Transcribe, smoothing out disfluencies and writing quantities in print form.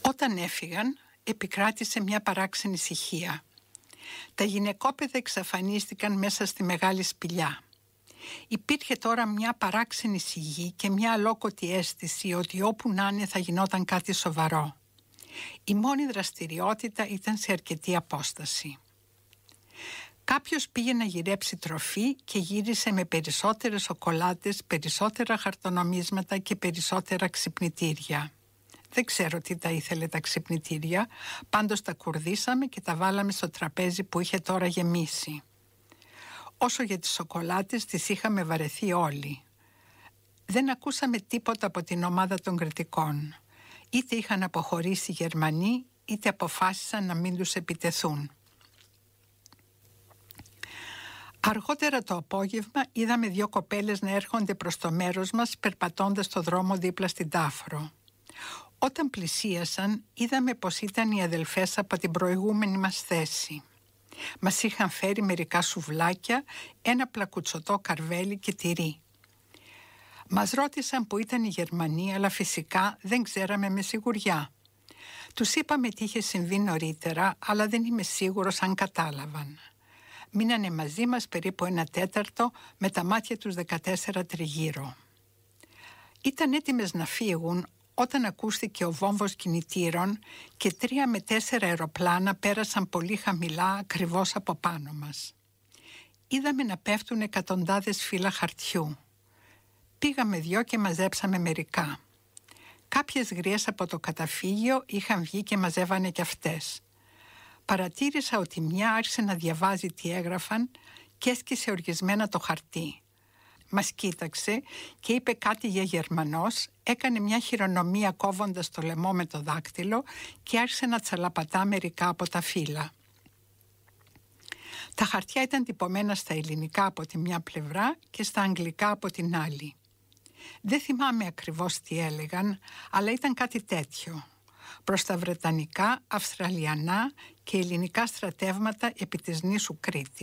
Όταν έφυγαν, επικράτησε μια παράξενη ησυχία. Τα γυναικόπαιδα εξαφανίστηκαν μέσα στη μεγάλη σπηλιά. Υπήρχε τώρα μια παράξενη σιγή και μια αλόκοτη αίσθηση ότι όπου να είναι θα γινόταν κάτι σοβαρό. Η μόνη δραστηριότητα ήταν σε αρκετή απόσταση. Κάποιος πήγε να γυρέψει τροφή και γύρισε με περισσότερες σοκολάτες, περισσότερα χαρτονομίσματα και περισσότερα ξυπνητήρια. Δεν ξέρω τι τα ήθελε τα ξυπνητήρια, πάντως τα κουρδίσαμε και τα βάλαμε στο τραπέζι που είχε τώρα γεμίσει. Όσο για τις σοκολάτες, τις είχαμε βαρεθεί όλοι. Δεν ακούσαμε τίποτα από την ομάδα των κριτικών. Είτε είχαν αποχωρήσει οι Γερμανοί, είτε αποφάσισαν να μην τους επιτεθούν. Αργότερα το απόγευμα είδαμε 2 κοπέλες να έρχονται προς το μέρος μας περπατώντας στο δρόμο δίπλα στην Τάφρο. Όταν πλησίασαν είδαμε πως ήταν οι αδελφές από την προηγούμενη μας θέση. Μας είχαν φέρει μερικά σουβλάκια, ένα πλακουτσωτό καρβέλι και τυρί. Μας ρώτησαν που ήταν οι Γερμανοί, αλλά φυσικά δεν ξέραμε με σιγουριά. Τους είπαμε τι είχε συμβεί νωρίτερα, αλλά δεν είμαι σίγουρος αν κατάλαβαν. Μείνανε μαζί μας περίπου 1/4 με τα μάτια τους 14 τριγύρω. Ήταν έτοιμες να φύγουν όταν ακούστηκε ο βόμβος κινητήρων και 3 με 4 αεροπλάνα πέρασαν πολύ χαμηλά ακριβώς από πάνω μας. Είδαμε να πέφτουν εκατοντάδες φύλλα χαρτιού. Πήγαμε 2 και μαζέψαμε μερικά. Κάποιες γριές από το καταφύγιο είχαν βγει και μαζεύανε κι αυτές. Παρατήρησα ότι μια άρχισε να διαβάζει τι έγραφαν και έσκησε οργισμένα το χαρτί. Μας κοίταξε και είπε κάτι για Γερμανός, έκανε μια χειρονομία κόβοντας το λαιμό με το δάκτυλο και άρχισε να τσαλαπατά μερικά από τα φύλλα. Τα χαρτιά ήταν τυπωμένα στα ελληνικά από τη μια πλευρά και στα αγγλικά από την άλλη. Δεν θυμάμαι ακριβώς τι έλεγαν, αλλά ήταν κάτι τέτοιο. Προς τα βρετανικά, αυστραλιανά και ελληνικά στρατεύματα επί της νήσου Κρήτης.